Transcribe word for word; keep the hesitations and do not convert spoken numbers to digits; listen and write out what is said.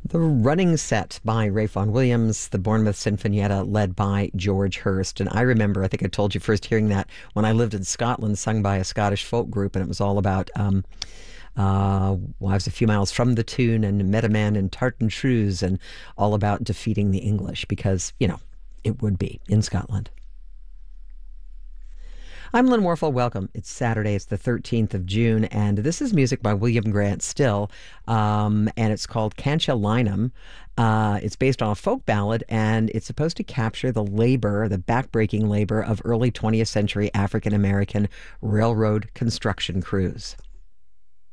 The Running Set by Ralph Vaughan Williams, the Bournemouth Sinfonietta led by George Hurst. And I remember, I think I told you first hearing that when I lived in Scotland, sung by a Scottish folk group, and it was all about, um, uh, well, I was a few miles from the tune and met a man in tartan shoes and all about defeating the English because, you know, it would be in Scotland. I'm Lynn Warfel. Welcome. It's Saturday. It's the thirteenth of June, and this is music by William Grant Still, um, and it's called Cancha Linum. Uh, it's based on a folk ballad, and it's supposed to capture the labor, the backbreaking labor of early twentieth century African American railroad construction crews.